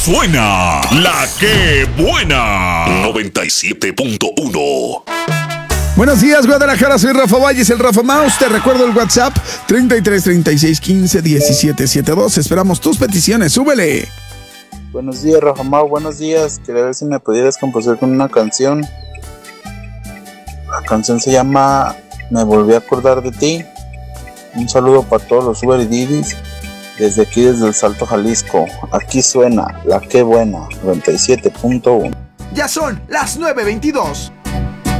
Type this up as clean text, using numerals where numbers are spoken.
suena la que buena. 97.1. Buenos días, Guadalajara, soy Rafa Valles, el Rafa Mouse. Te recuerdo el WhatsApp 33 36 15 17 72. Esperamos tus peticiones, súbele. Buenos días, Rafa Mouse, buenos días. Quería ver si me pudieras complacer con una canción. La canción se llama Me volví a acordar de ti. Un saludo para todos los Uber y Didis desde aquí, desde el Salto, Jalisco. Aquí suena la que buena, 97.1. Ya son las 9:22.